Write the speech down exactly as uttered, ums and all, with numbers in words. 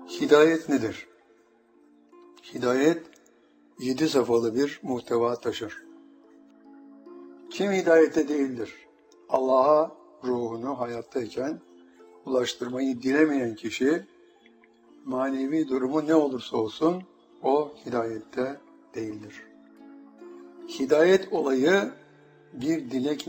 Hidayet nedir? Hidayet, yedi safhalı bir muhteva taşır. Kim hidayette değildir? Allah'a ruhunu hayattayken ulaştırmayı dilemeyen kişi, manevi durumu ne olursa olsun, o hidayette değildir. Hidayet olayı bir dilek